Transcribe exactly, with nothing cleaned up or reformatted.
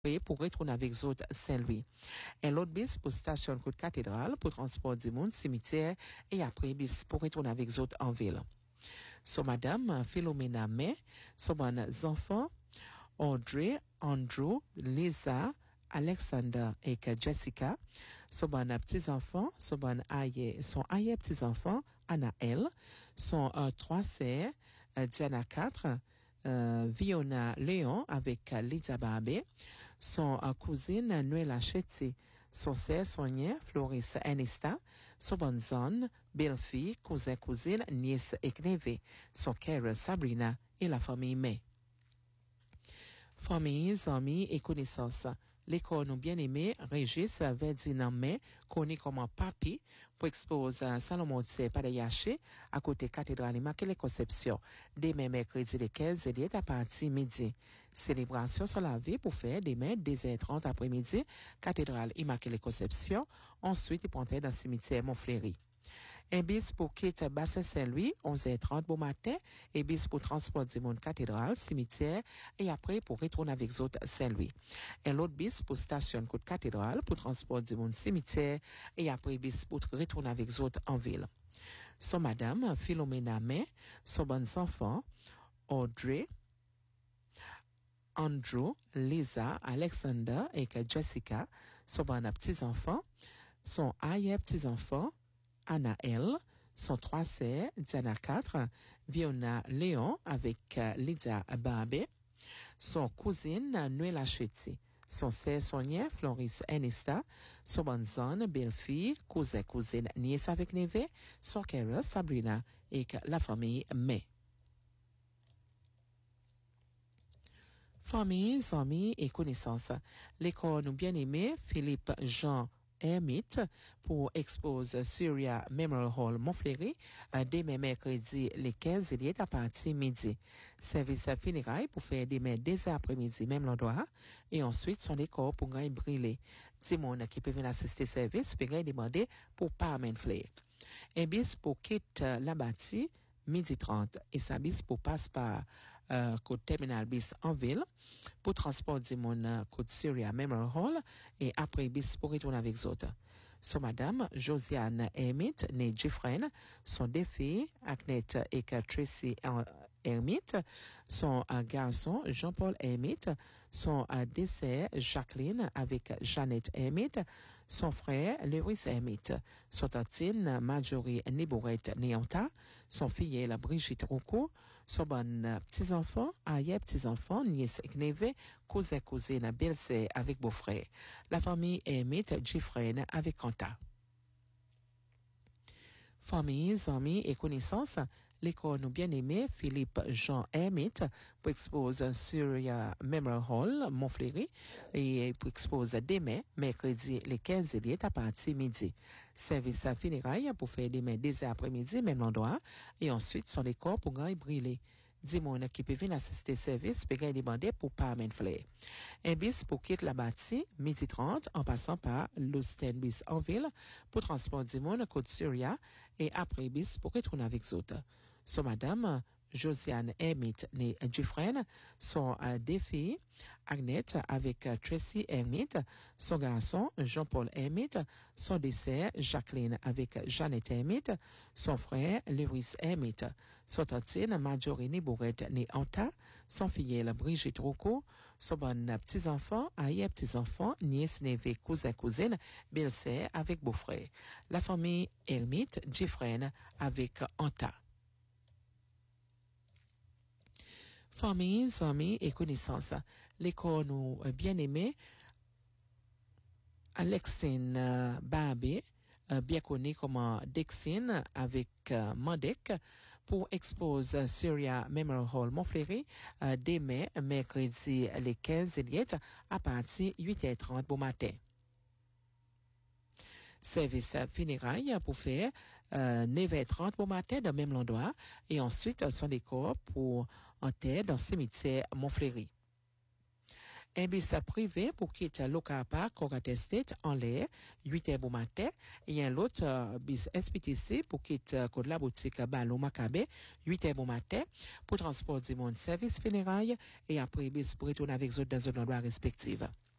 pour retourner avec les autres Saint-Louis. Un autre bis pour station Côte Cathédrale pour transport du monde, cimetière et après bis pour retourner avec les autres en ville. So madame Philomena May, so bonnes enfants, Audrey, Andrew, Lisa, Alexander et Jessica, so bonnes petits-enfants, so bonnes aïe, son aïe petits-enfants, Anaël, son euh, trois sœurs, euh, Diana quatre, Euh, Viona Léon avec euh, Lydia Barbé, son euh, cousine Noëlla Chetty, son sœur Sonia Floris Ernesta, son bonne zone, belle-fille, cousin, cousine, nièce et neveu, son Carol Sabrina et la famille May. Famille, amis et connaissances. L'école nous bien aimé, Régis Verdinand May, connu comme Papi, pour exposer Salomon Tse Padayaché, à côté cathédrale Immaculée Conception, demain mercredi le quinze juillet à partir midi. Célébration sur la vie pour faire demain deux heures trente après-midi, cathédrale Immaculée Conception, ensuite il prendrait dans le cimetière Montfléry. Un bis pour quitter Bassin Saint-Louis, onze heures trente bon matin, et bis pour transport du monde cathédrale, cimetière, et après pour retourner avec les autres Saint-Louis. Un autre bis pour station Côte Cathédrale, pour transport du monde cimetière, et après bis pour retourner avec les autres en ville. So madame Philomena May, son bonnes enfants, Audrey, Andrew, Lisa, Alexander et Jessica, son bonnes petits-enfants, son aïe petits-enfants, Anaël, son trois sœurs, Diana quatre, Viona Léon avec euh, Lydia Barbé, son cousine Noëlla Chetty, son sœur Sonia Floris Ernesta, son bonne zone, belle-fille, cousin, cousine, nièce avec neveu, son Carol Sabrina et la famille May. Famille, amis et connaissances. L'école nous bien aimé, Philippe Jean Hermite pour expose Syria Memorial Hall Montfléry euh, demain mercredi le quinze juillet à partir midi. Service funérailles pour faire demain dès après-midi même l'endroit et ensuite son décor pour gagner brûler. Simone qui peut venir assister service peut gagner demander pour pas amener. Un bis pour quitte euh, la bâtie midi trente et sa bis pour passe par euh, côte terminal bis en ville pour transport du monde euh, côte Syria Memorial Hall et après bis pour retourner avec les autres. So madame Josiane Hermite, née Jeffren, son deux filles, Agnette et Tracy Hermite, son euh, garçon Jean-Paul Hermite, son euh, dessert Jacqueline avec Jeannette Hermite, son frère Lewis Hermite, son tantine Marjorie Nibourette Néanta, son filleule Brigitte Roucault, son bon euh, petits-enfants, aïe petits-enfants, nièce et neveu, cousin, cousine, belle-sœur avec beau-frère. La famille Hermite Jeffren avec Quanta. Famille, amis et connaissances, l'école nous bien aimé Philippe Jean Hermite pour exposer Syria Memorial Hall Montfléry et pour exposer demain mercredi le quinze juillet à partir midi. Service à funérailles pour faire demain dès après-midi même endroit et ensuite son décor pour gagner brûler. Dimon qui peut venir assister service peut gagner demander pour pas amener fleur. Un bis pour quitter la bâtie midi trente en passant par l'Osten bis en ville pour transport du monde côte Syria et après bis pour retourner avec les autres. So madame Josiane Hermite, née Dufresne, son euh, deux filles, Agnette avec euh, Tracy Hermite, son garçon Jean-Paul Hermite, son dessert Jacqueline avec Jeannette Hermite, son frère Lewis Hermite, son tantine Marjorie Nibourette, née Anta, son filleule Brigitte Roucault, son bon petits-enfants, aïe petits-enfants, nièce, neveu, cousin, cousine, belle-sœur avec beau-frère. La famille Hermite, Dufresne avec Anta. Famille, amis et connaissances. L'école nous bien aimé, Alexine euh, Barbé, euh, bien connu comme Dexine avec euh, Mandek, pour expose Syria Memorial Hall Montfléry euh, demain, mercredi le quinze juillet à partir de huit heures trente bon matin. Service funérailles pour faire euh, neuf heures trente au matin dans le même endroit et ensuite son décor pour enterrer dans le cimetière Montfléry. Un bis privé pour quitter Local Park, Cogat Estate, en l'air, huit heures au matin. Et un autre euh, bis S P T C pour quitter Côte la boutique Balo Macabé, huit heures au matin, pour transport du monde service funérailles et après bis pour retourner avec eux dans un endroit respectif.